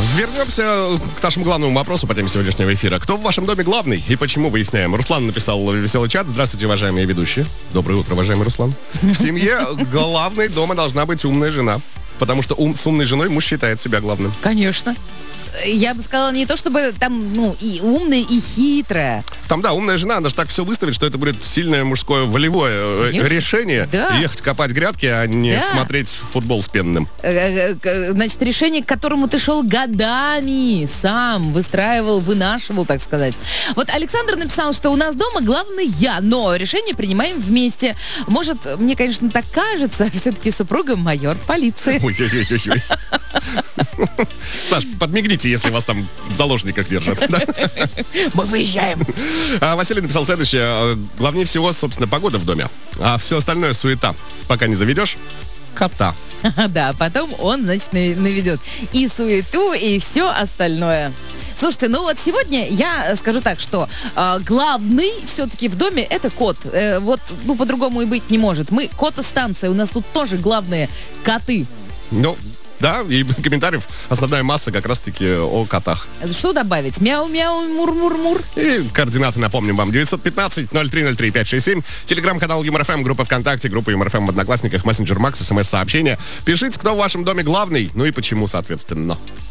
Вернемся к нашему главному вопросу по теме сегодняшнего эфира. Кто в вашем доме главный и почему, выясняем. Руслан написал в веселый чат. Здравствуйте, уважаемые ведущие. Доброе утро, уважаемый Руслан. В семье главной дома должна быть умная жена. Потому что с умной женой муж считает себя главным. Конечно. Я бы сказала, не то чтобы там, и умная, и хитрая. Там, да, умная жена, она же так все выставит, что это будет сильное мужское волевое решение. Да. Ехать копать грядки, а не смотреть футбол с пенным. Значит, решение, к которому ты шел годами, сам выстраивал, вынашивал, так сказать. Вот Александр написал, что у нас дома главный я, но решение принимаем вместе. Может, мне, конечно, так кажется, все-таки супруга майор полиции. Ой-ой-ой-ой. Саш, подмигните, если вас там в заложниках держат. Мы выезжаем. Василий написал следующее. Главнее всего, собственно, погода в доме. А все остальное суета. Пока не заведешь кота. Да, потом он, значит, наведет и суету, и все остальное. Слушайте, вот сегодня я скажу так, что главный все-таки в доме это кот. По-другому и быть не может. Мы кота-станция, у нас тут тоже главные коты. Да, и комментариев основная масса как раз-таки о котах. Что добавить? Мяу-мяу, мур-мур-мур. И координаты напомним вам. 915-0303-567. Телеграм-канал Юмор ФМ, группа ВКонтакте, группа Юмор ФМ в Одноклассниках, мессенджер Макс, СМС-сообщения. Пишите, кто в вашем доме главный, и почему, соответственно.